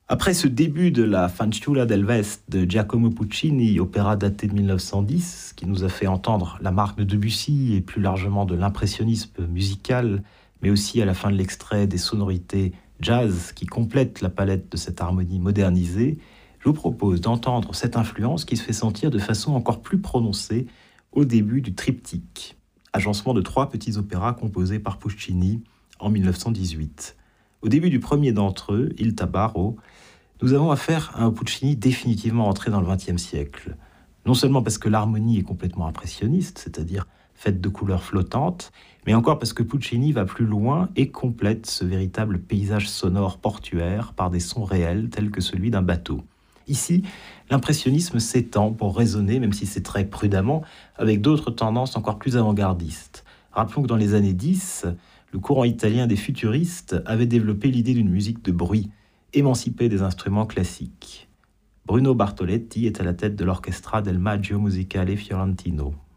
Après ce début de la Fanciulla del West de Giacomo Puccini, opéra daté de 1910, qui nous a fait entendre la marque de Debussy et plus largement de l'impressionnisme musical, mais aussi à la fin de l'extrait des sonorités jazz qui complètent la palette de cette harmonie modernisée, je vous propose d'entendre cette influence qui se fait sentir de façon encore plus prononcée au début du triptyque, agencement de 3 petits opéras composés par Puccini en 1918. Au début du premier d'entre eux, Il Tabarro, nous avons affaire à un Puccini définitivement entré dans le XXe siècle. Non seulement parce que l'harmonie est complètement impressionniste, c'est-à-dire faite de couleurs flottantes, mais encore parce que Puccini va plus loin et complète ce véritable paysage sonore portuaire par des sons réels tels que celui d'un bateau. Ici, l'impressionnisme s'étend pour résonner, même si c'est très prudemment, avec d'autres tendances encore plus avant-gardistes. Rappelons que dans les années 10, le courant italien des futuristes avait développé l'idée d'une musique de bruit, émancipée des instruments classiques. Bruno Bartoletti est à la tête de l'Orchestra del Maggio Musicale Fiorentino.